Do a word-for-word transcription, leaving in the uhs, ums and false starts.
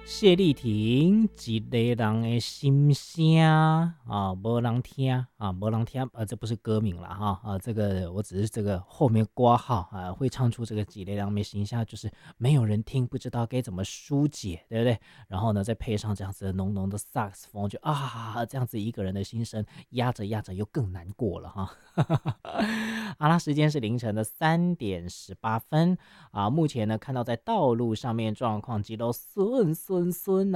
谢丽婷，一个人的心声啊，没人听啊，没人听，呃，这不是歌名了哈啊，这个我只是这个后面挂号啊，会唱出这个几雷两的形象，就是没有人听，不知道该怎么疏解，对不对？然后呢，再配上这样子的浓浓的萨克斯风，就啊，这样子一个人的心声压着压着又更难过了哈。好啦，时间是凌晨的三点十八分啊，目前呢看到在道路上面状况，几都顺顺顺。